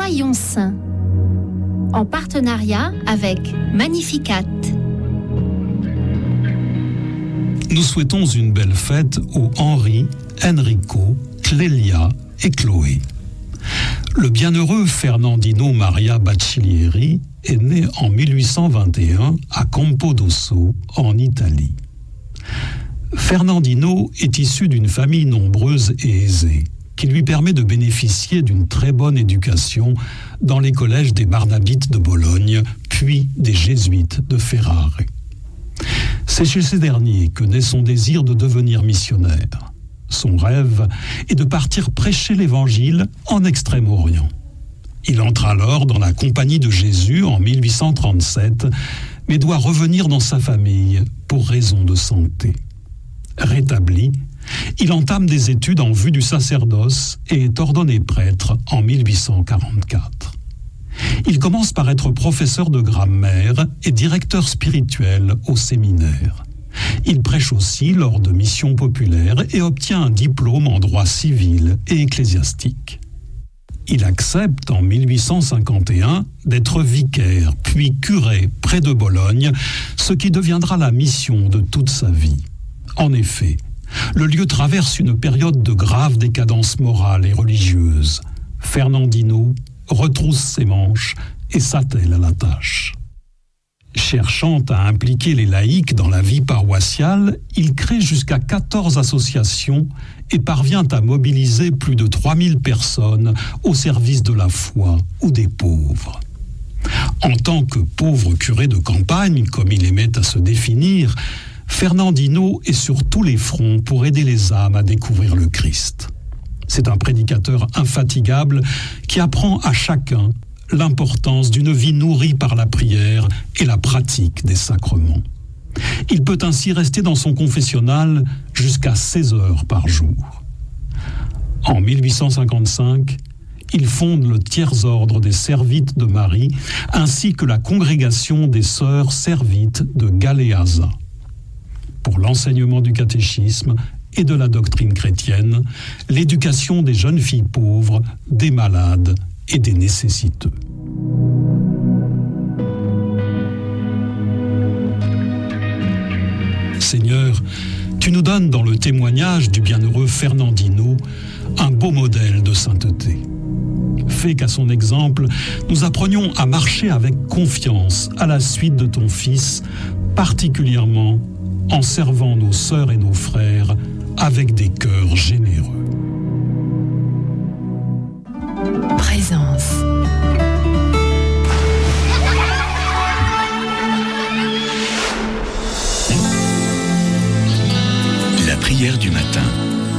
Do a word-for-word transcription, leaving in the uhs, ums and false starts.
Soyons saints, en partenariat avec Magnificat. Nous souhaitons une belle fête aux Henri, Enrico, Clélia et Chloé. Le bienheureux Fernandino Maria Baccellieri est né en mille huit cent vingt et un à Campodosso, en Italie. Fernandino est issu d'une famille nombreuse et aisée, qui lui permet de bénéficier d'une très bonne éducation dans les collèges des Barnabites de Bologne, puis des Jésuites de Ferrare. C'est chez ces derniers que naît son désir de devenir missionnaire. Son rêve est de partir prêcher l'Évangile en Extrême-Orient. Il entre alors dans la Compagnie de Jésus en mille huit cent trente-sept, mais doit revenir dans sa famille pour raison de santé. Rétabli, il entame des études en vue du sacerdoce et est ordonné prêtre en mille huit cent quarante-quatre. Il commence par être professeur de grammaire et directeur spirituel au séminaire. Il prêche aussi lors de missions populaires et obtient un diplôme en droit civil et ecclésiastique. Il accepte en mille huit cent cinquante et un d'être vicaire puis curé près de Bologne, ce qui deviendra la mission de toute sa vie. En effet, le lieu traverse une période de grave décadence morale et religieuse. Fernandino retrousse ses manches et s'attelle à la tâche. Cherchant à impliquer les laïcs dans la vie paroissiale, il crée jusqu'à quatorze associations et parvient à mobiliser plus de trois mille personnes au service de la foi ou des pauvres. En tant que pauvre curé de campagne, comme il aimait à se définir, Fernandino est sur tous les fronts pour aider les âmes à découvrir le Christ. C'est un prédicateur infatigable qui apprend à chacun l'importance d'une vie nourrie par la prière et la pratique des sacrements. Il peut ainsi rester dans son confessionnal jusqu'à seize heures par jour. En mille huit cent cinquante-cinq, il fonde le Tiers-Ordre des Servites de Marie ainsi que la Congrégation des Sœurs Servites de Galeazza. Pour l'enseignement du catéchisme et de la doctrine chrétienne, l'éducation des jeunes filles pauvres, des malades et des nécessiteux. Seigneur, tu nous donnes dans le témoignage du bienheureux Fernandino un beau modèle de sainteté. Fais qu'à son exemple, nous apprenions à marcher avec confiance à la suite de ton Fils, particulièrement en servant nos sœurs et nos frères avec des cœurs généreux. Présence. La prière du matin.